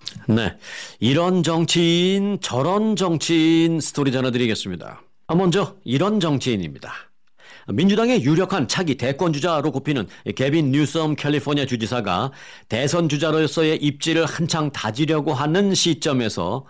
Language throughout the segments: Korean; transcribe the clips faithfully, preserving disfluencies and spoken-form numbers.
네, 이런 정치인, 저런 정치인 스토리 전해드리겠습니다. 아, 먼저 이런 정치인입니다. 민주당의 유력한 차기 대권주자로 꼽히는 개빈 뉴섬 캘리포니아 주지사가 대선 주자로서의 입지를 한창 다지려고 하는 시점에서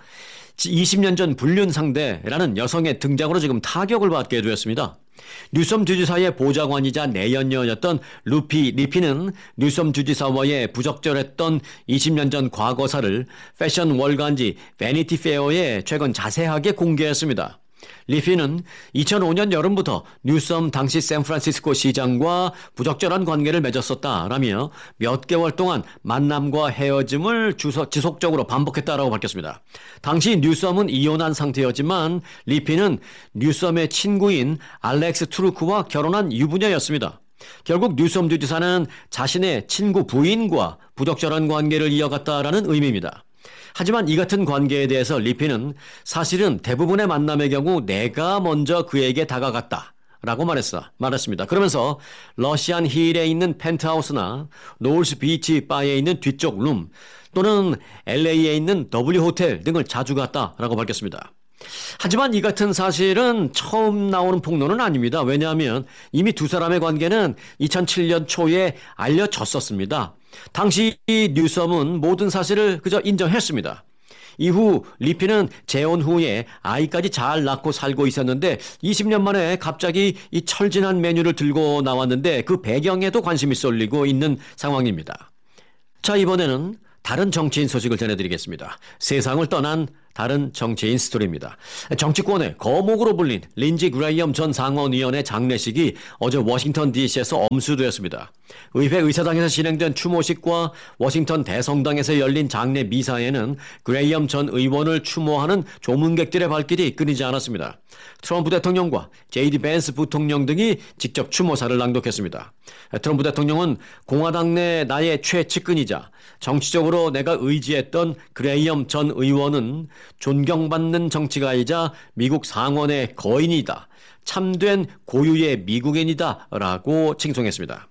이십 년 전 불륜 상대라는 여성의 등장으로 지금 타격을 받게 되었습니다. 뉴섬 주지사의 보좌관이자 내연녀였던 루피 리피는 뉴섬 주지사와의 부적절했던 이십 년 전 과거사를 패션 월간지 베니티 페어에 최근 자세하게 공개했습니다. 리피는 이천오 년 여름부터 뉴섬 당시 샌프란시스코 시장과 부적절한 관계를 맺었었다라며 몇 개월 동안 만남과 헤어짐을 주소, 지속적으로 반복했다라고 밝혔습니다. 당시 뉴섬은 이혼한 상태였지만 리피는 뉴섬의 친구인 알렉스 트루크와 결혼한 유부녀였습니다. 결국 뉴섬 주지사는 자신의 친구 부인과 부적절한 관계를 이어갔다라는 의미입니다. 하지만 이 같은 관계에 대해서 리피는 사실은 대부분의 만남의 경우 내가 먼저 그에게 다가갔다 라고 말했어, 말했습니다. 그러면서 러시안 힐에 있는 펜트하우스나 노을스 비치 바에 있는 뒤쪽 룸 또는 엘에이에 있는 더블유 호텔 등을 자주 갔다라고 밝혔습니다. 하지만 이 같은 사실은 처음 나오는 폭로는 아닙니다. 왜냐하면 이미 두 사람의 관계는 이천칠 년 초에 알려졌었습니다. 당시 뉴섬은 모든 사실을 그저 인정했습니다. 이후 리피는 재혼 후에 아이까지 잘 낳고 살고 있었는데 이십 년 만에 갑자기 이 철진한 메뉴를 들고 나왔는데 그 배경에도 관심이 쏠리고 있는 상황입니다. 자, 이번에는 다른 정치인 소식을 전해드리겠습니다. 세상을 떠난 다른 정치인 스토리입니다. 정치권의 거목으로 불린 린지 그레이엄 전 상원의원의 장례식이 어제 워싱턴 디씨에서 엄수되었습니다. 의회 의사당에서 진행된 추모식과 워싱턴 대성당에서 열린 장례 미사에는 그레이엄 전 의원을 추모하는 조문객들의 발길이 끊이지 않았습니다. 트럼프 대통령과 제이디 벤스 부통령 등이 직접 추모사를 낭독했습니다. 트럼프 대통령은 공화당 내 나의 최측근이자 정치적으로 내가 의지했던 그레이엄 전 의원은 존경받는 정치가이자 미국 상원의 거인이다. 참된 고유의 미국인이다. 라고 칭송했습니다.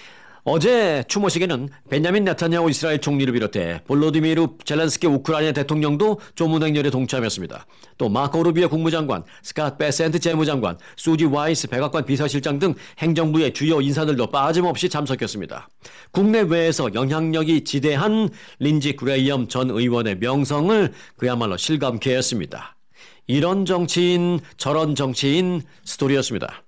어제 추모식에는 베냐민 네타냐후 이스라엘 총리를 비롯해 볼로디미르 젤렌스키 우크라이나 대통령도 조문 행렬에 동참했습니다. 또 마코 루비오 국무장관, 스캇 베센트 재무장관, 수지 와이스 백악관 비서실장 등 행정부의 주요 인사들도 빠짐없이 참석했습니다. 국내외에서 영향력이 지대한 린지 그레이엄 전 의원의 명성을 그야말로 실감케 했습니다. 이런 정치인, 저런 정치인 스토리였습니다.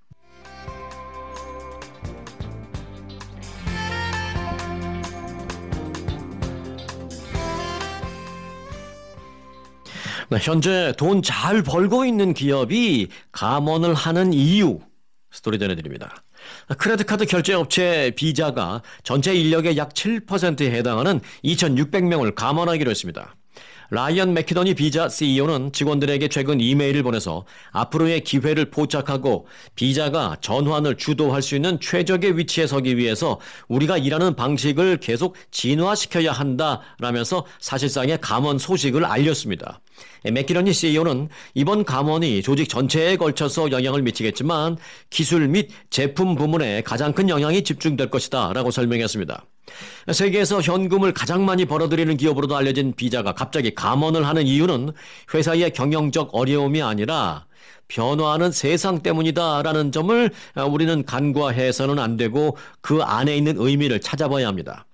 현재 돈 잘 벌고 있는 기업이 감원을 하는 이유 스토리 전해드립니다. 크레딧카드 결제업체 비자가 전체 인력의 약 칠 퍼센트에 해당하는 이천육백 명을 감원하기로 했습니다. 라이언 맥키더니 비자 씨이오는 직원들에게 최근 이메일을 보내서 앞으로의 기회를 포착하고 비자가 전환을 주도할 수 있는 최적의 위치에 서기 위해서 우리가 일하는 방식을 계속 진화시켜야 한다라면서 사실상의 감원 소식을 알렸습니다. 맥키더니 씨이오는 이번 감원이 조직 전체에 걸쳐서 영향을 미치겠지만 기술 및 제품 부문에 가장 큰 영향이 집중될 것이다 라고 설명했습니다. 세계에서 현금을 가장 많이 벌어들이는 기업으로도 알려진 비자가 갑자기 감원을 하는 이유는 회사의 경영적 어려움이 아니라 변화하는 세상 때문이다라는 점을 우리는 간과해서는 안 되고 그 안에 있는 의미를 찾아봐야 합니다.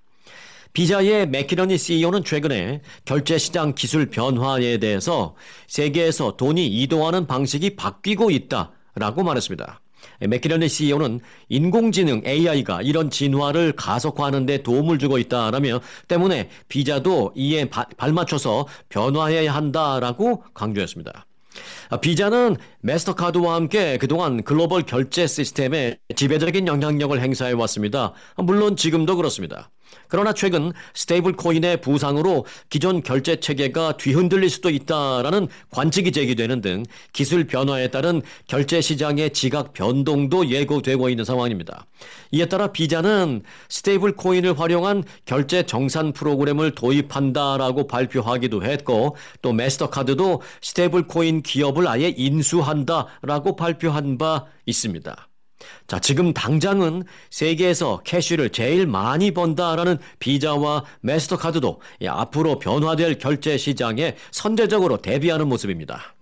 비자의 맥키더니 씨이오는 최근에 결제시장 기술 변화에 대해서 세계에서 돈이 이동하는 방식이 바뀌고 있다라고 말했습니다. 맥키더니 씨이오는 인공지능 에이아이가 이런 진화를 가속화하는 데 도움을 주고 있다라며 때문에 비자도 이에 바, 발맞춰서 변화해야 한다라고 강조했습니다. 비자는 마스터카드와 함께 그동안 글로벌 결제 시스템에 지배적인 영향력을 행사해 왔습니다. 물론 지금도 그렇습니다. 그러나 최근 스테이블 코인의 부상으로 기존 결제 체계가 뒤흔들릴 수도 있다라는 관측이 제기되는 등 기술 변화에 따른 결제 시장의 지각 변동도 예고되고 있는 상황입니다. 이에 따라 비자는 스테이블 코인을 활용한 결제 정산 프로그램을 도입한다라고 발표하기도 했고 또 마스터카드도 스테이블 코인 기업을 아예 인수한다라고 발표한 바 있습니다. 자, 지금 당장은 세계에서 캐시를 제일 많이 번다라는 비자와 마스터카드도 앞으로 변화될 결제 시장에 선제적으로 대비하는 모습입니다.